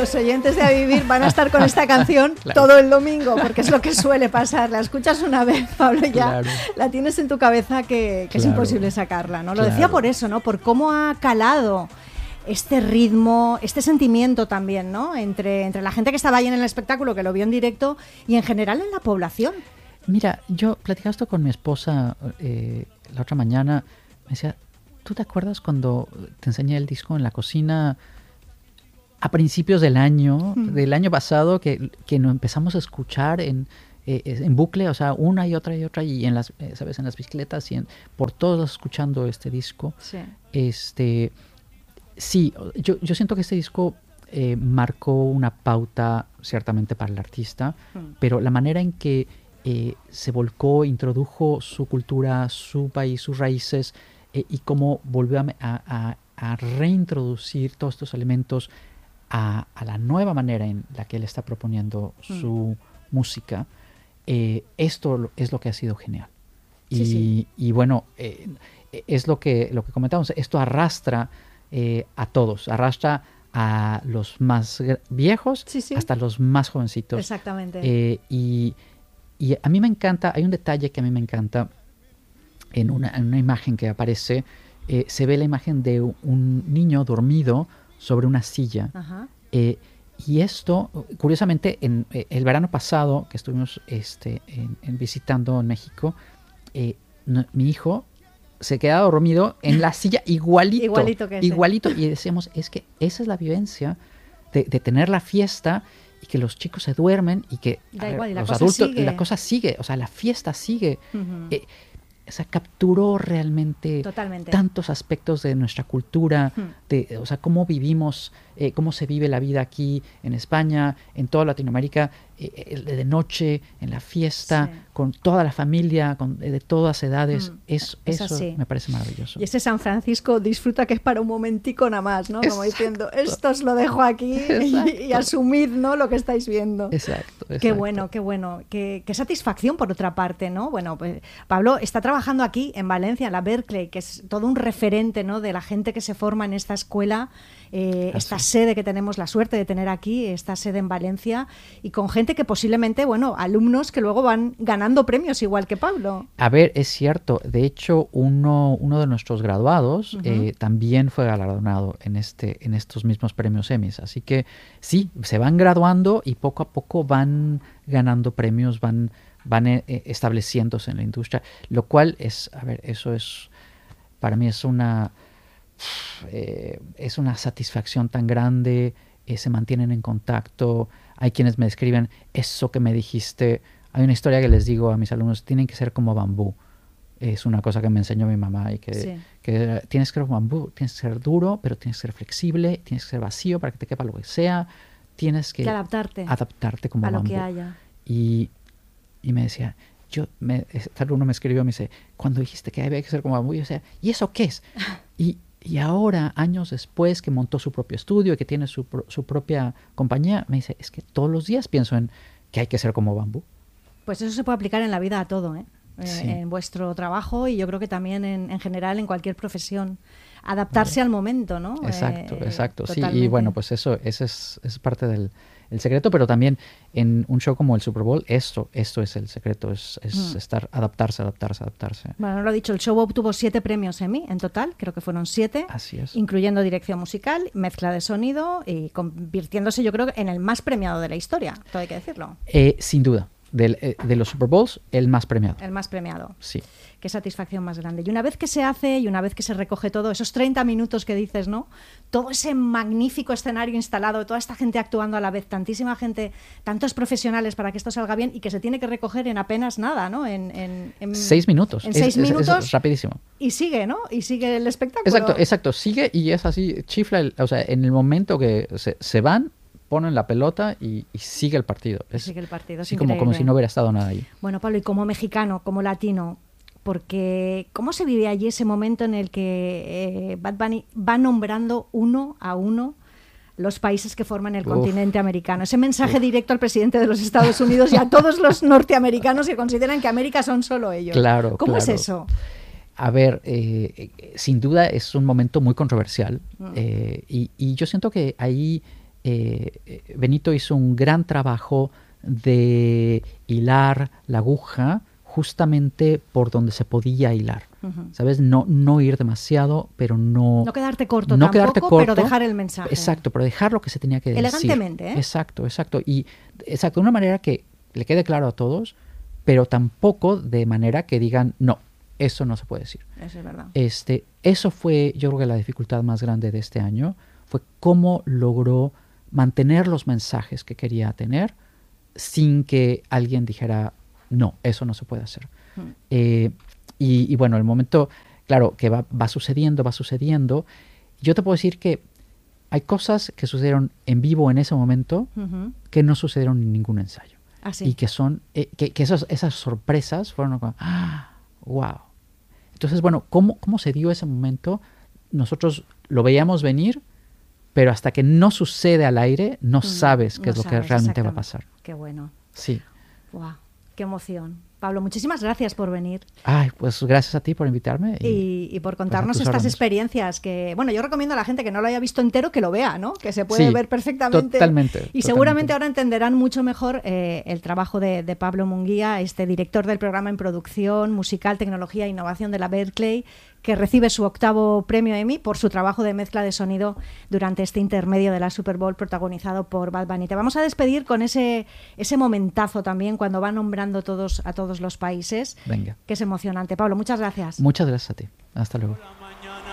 los oyentes de A Vivir van a estar con esta canción todo el domingo, porque es lo que suele pasar. La escuchas una vez, Pablo, ya la tienes en tu cabeza que es imposible sacarla, ¿no? Lo decía por eso, ¿no? Por cómo ha calado este ritmo, este sentimiento también, ¿no? Entre la gente que estaba ahí en el espectáculo, que lo vio en directo, y en general en la población. Mira, yo platicaba esto con mi esposa la otra mañana. Me decía, ¿tú te acuerdas cuando te enseñé el disco en la cocina a principios del año pasado, que nos empezamos a escuchar en bucle, o sea, una y otra, y en las, ¿sabes? En las bicicletas y por todos escuchando este disco. Sí. Sí, yo siento que este disco marcó una pauta ciertamente para el artista, pero la manera en que se volcó, introdujo su cultura, su país, sus raíces, y cómo volvió a reintroducir todos estos elementos a la nueva manera en la que él está proponiendo su música, esto es lo que ha sido genial. Y bueno, es lo que comentamos, esto arrastra a todos, arrastra a los más viejos hasta los más jovencitos. Exactamente. Y a mí me encanta, hay un detalle que a mí me encanta en una imagen que aparece, se ve la imagen de un niño dormido sobre una silla. Y esto, curiosamente, en el verano pasado que estuvimos visitando en México, mi hijo se quedaba dormido en la silla igualito. Y decíamos, es que esa es la vivencia de tener la fiesta y que los chicos se duermen y que los adultos, la cosa sigue, o sea, la fiesta sigue. O sea, capturó realmente tantos aspectos de nuestra cultura, o sea, cómo vivimos, cómo se vive la vida aquí en España, en toda Latinoamérica, de noche, en la fiesta, con toda la familia, de todas edades. Eso me parece maravilloso. Y ese San Francisco disfruta que es para un momentico nada más, ¿no? Como diciendo, esto os lo dejo aquí y asumid, ¿no? Lo que estáis viendo. Exacto. Qué bueno. Qué satisfacción, por otra parte, ¿no? Bueno, pues Pablo está trabajando aquí en Valencia, en la Berklee, que es todo un referente, ¿no? De la gente que se forma en esta escuela, esta sede que tenemos la suerte de tener aquí, esta sede en Valencia, y con gente que posiblemente, bueno, alumnos que luego van ganando premios igual que Pablo. A ver, es cierto. De hecho, uno de nuestros graduados también fue galardonado en estos mismos premios Emmys. Así que sí, se van graduando y poco a poco van ganando premios, van estableciéndose en la industria, lo cual es, a ver, eso es, para mí es una satisfacción tan grande. Se mantienen en contacto. Hay quienes me escriben, eso que me dijiste, hay una historia que les digo a mis alumnos, tienen que ser como bambú. Es una cosa que me enseñó mi mamá, y que tienes que ser como bambú, tienes que ser duro, pero tienes que ser flexible, tienes que ser vacío para que te quepa lo que sea, tienes que adaptarte como a bambú. Lo que haya. Y me decía, uno me escribió, me dice, cuando dijiste que había que ser como bambú, yo decía, ¿y eso qué es? Y ahora, años después, que montó su propio estudio y que tiene su propia compañía, me dice, es que todos los días pienso en que hay que ser como bambú. Pues eso se puede aplicar en la vida a todo, en vuestro trabajo, y yo creo que también en general en cualquier profesión. Adaptarse al momento, ¿no? Exacto. Sí, y bueno, pues ese es parte del secreto, pero también en un show como el Super Bowl, esto es el secreto, es adaptarse. Bueno, no lo he dicho, el show obtuvo 7 premios Emmy en total, creo que fueron 7, así es, incluyendo dirección musical, mezcla de sonido, y convirtiéndose, yo creo, en el más premiado de la historia, todo hay que decirlo. Sin duda. De los Super Bowls, el más premiado. El más premiado. Sí. Qué satisfacción más grande. Y una vez que se hace y una vez que se recoge todo, esos 30 minutos que dices, ¿no? Todo ese magnífico escenario instalado, toda esta gente actuando a la vez, tantísima gente, tantos profesionales para que esto salga bien, y que se tiene que recoger en apenas nada, ¿no? En 6 minutos. En 6 minutos. Es rapidísimo. Y sigue, ¿no? Y sigue el espectáculo. Exacto. Sigue, y es así, chifla, o sea, en el momento que se van, ponen la pelota y sigue el partido. Sigue el partido, sí, como si no hubiera estado nada ahí. Bueno, Pablo, y como mexicano, como latino, porque ¿cómo se vive allí ese momento en el que Bad Bunny va nombrando uno a uno los países que forman el continente americano? Ese mensaje directo al presidente de los Estados Unidos y a todos los norteamericanos que consideran que América son solo ellos. Claro. ¿Cómo es eso? A ver, sin duda es un momento muy controversial, y yo siento que ahí Benito hizo un gran trabajo de hilar la aguja justamente por donde se podía hilar. ¿Sabes? No ir demasiado, pero no... No quedarte corto tampoco, pero dejar el mensaje. Exacto, pero dejar lo que se tenía que decir. Elegantemente, ¿eh? Exacto. Y de una manera que le quede claro a todos, pero tampoco de manera que digan, no, eso no se puede decir. Eso es verdad. Eso fue, yo creo que la dificultad más grande de este año, fue cómo logró mantener los mensajes que quería tener sin que alguien dijera, no, eso no se puede hacer. Y bueno, el momento, claro, que va sucediendo. Yo te puedo decir que hay cosas que sucedieron en vivo en ese momento que no sucedieron en ningún ensayo. ¿Ah, sí? Y que son, que esas sorpresas fueron como, wow. Entonces, bueno, ¿cómo se dio ese momento? Nosotros lo veíamos venir, pero hasta que no sucede al aire, no sabes qué es lo que realmente va a pasar. Qué bueno. Sí. Wow, qué emoción. Pablo, muchísimas gracias por venir. Ay, pues gracias a ti por invitarme. Y por contarnos estas experiencias que, bueno, yo recomiendo a la gente que no lo haya visto entero que lo vea, ¿no? Que se puede ver perfectamente. Totalmente. Seguramente ahora entenderán mucho mejor el trabajo de Pablo Munguía, director del programa en producción musical, tecnología e innovación de la Berklee, que recibe su 8º premio Emmy por su trabajo de mezcla de sonido durante este intermedio de la Super Bowl protagonizado por Bad Bunny. Te vamos a despedir con ese momentazo también cuando va nombrando a todos los países. Venga. Que es emocionante. Pablo, muchas gracias. Muchas gracias a ti. Hasta luego.